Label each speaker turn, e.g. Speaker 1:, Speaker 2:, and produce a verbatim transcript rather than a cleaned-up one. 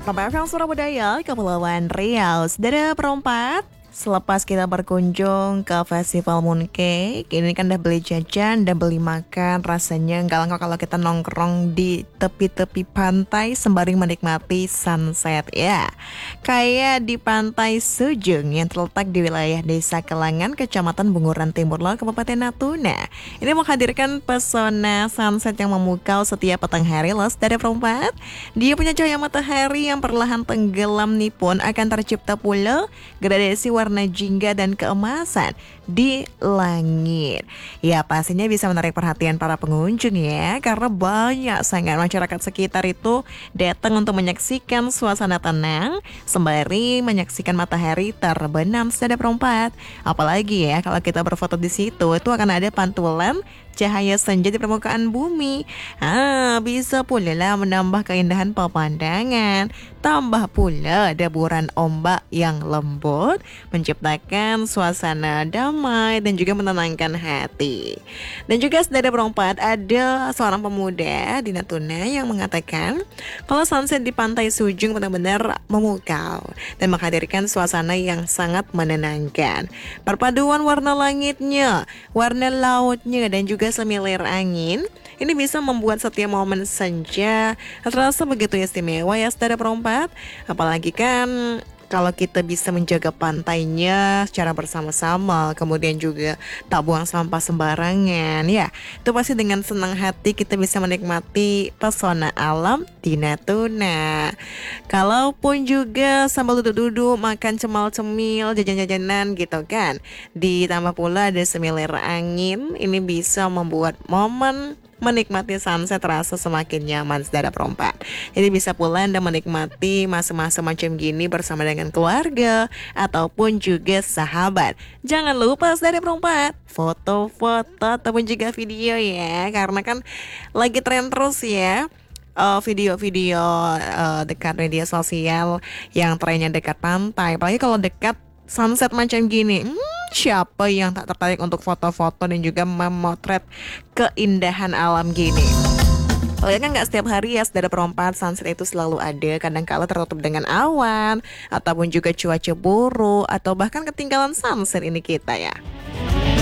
Speaker 1: Kabar Film Surabaya, Kepulauan Riau. Saudara perempat, selepas kita berkunjung ke Festival Mooncake, ini kan udah beli jajan, udah beli makan. Rasanya nggak lengkap kalau kita nongkrong di tepi-tepi pantai sembari menikmati sunset ya. Kayak di Pantai Sujung yang terletak di wilayah Desa Kelangan, Kecamatan Bunguran Timur Laut, Kabupaten Natuna. Ini menghadirkan pesona sunset yang memukau setiap petang hari loh, saudara perempat. Dia punya cahaya matahari yang perlahan tenggelam nih pun akan tercipta pula gradasi warna jingga dan keemasan di langit. Ya pastinya bisa menarik perhatian para pengunjung ya, karena banyak sangat masyarakat sekitar itu datang untuk menyaksikan suasana tenang sembari menyaksikan matahari terbenam, saudara perempat. Apalagi ya kalau kita berfoto di situ itu akan ada pantulan cahaya senja di permukaan bumi. Ah, bisa pula lah menambah keindahan pemandangan. Tambah pula deburan ombak yang lembut menciptakan suasana damai dan juga menenangkan hati. Dan juga saudara perempat, ada seorang pemuda di Natuna yang mengatakan kalau sunset di Pantai Sujung benar-benar memukau dan menghadirkan suasana yang sangat menenangkan. Perpaduan warna langitnya, warna lautnya dan juga semilir angin ini bisa membuat setiap momen senja terasa begitu istimewa ya saudara perempat. Apalagi kan kalau kita bisa menjaga pantainya secara bersama-sama, kemudian juga tak buang sampah sembarangan ya, itu pasti dengan senang hati kita bisa menikmati pesona alam di Natuna. Kalaupun juga sambil duduk-duduk makan cemal-cemil, jajan-jajanan gitu kan, ditambah pula ada semilir angin, ini bisa membuat momen menikmati sunset terasa semakin nyaman saudara perempat. Jadi bisa pula Anda menikmati masa-masa macam gini bersama dengan keluarga ataupun juga sahabat. Jangan lupa saudara perempat, foto-foto ataupun juga video ya, karena kan lagi tren terus ya uh, video-video uh, dekat media sosial yang trennya dekat pantai. Apalagi kalau dekat sunset macam gini, hmm, siapa yang tak tertarik untuk foto-foto dan juga memotret keindahan alam gini. Soalnya kan nggak setiap hari ya saudara perempat sunset itu selalu ada. Kadang-kala tertutup dengan awan ataupun juga cuaca buruk atau bahkan ketinggalan sunset ini kita ya.